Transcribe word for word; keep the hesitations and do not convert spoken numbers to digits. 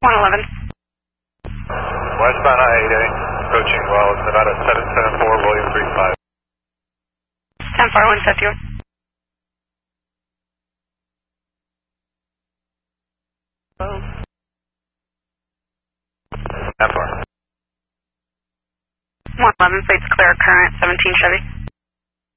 one eleven. Westbound I eighty, approaching well, it's about a seven seven four, William three five. ten four one set you. ten four. one eleven, plates clear, current, seventeen Chevy.